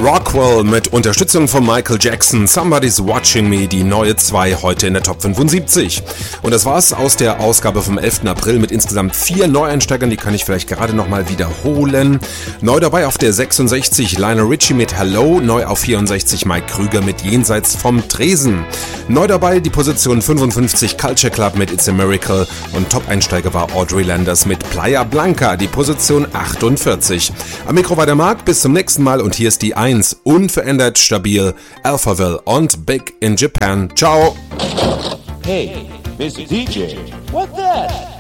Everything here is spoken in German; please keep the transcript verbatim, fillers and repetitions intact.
Rockwell mit Unterstützung von Michael Jackson, Somebody's Watching Me, die neue zwei heute in der Top fünfundsiebzig. Und das war's aus der Ausgabe vom elften April mit insgesamt vier Neueinsteigern, die kann ich vielleicht gerade nochmal wiederholen. Neu dabei auf der sechsundsechzig Lionel Richie mit Hello, neu auf vierundsechzig Mike Krüger mit Jenseits vom Tresen. Neu dabei die Position fünfundfünfzig Culture Club mit It's a Miracle und Top-Einsteiger war Audrey Landers mit Playa Blanca, die Position achtundvierzig. Am Mikro war der Marc, bis zum nächsten Mal und hier ist die eins, unverändert stabil, Alphaville und Big in Japan. Ciao! Hey, Mister D J, what that?